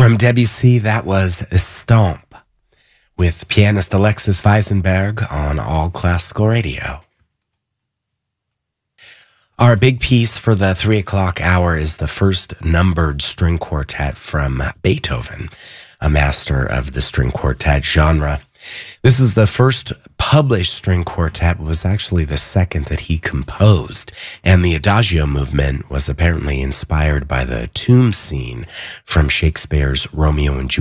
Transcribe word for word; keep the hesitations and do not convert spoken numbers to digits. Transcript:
From Debussy, that was Stomp with pianist Alexis Weisenberg on All Classical Radio. Our big piece for the three o'clock hour is the first numbered string quartet from Beethoven, a master of the string quartet genre. This is the first published string quartet, but was actually the second that he composed. And the Adagio movement was apparently inspired by the tomb scene from Shakespeare's Romeo and Juliet.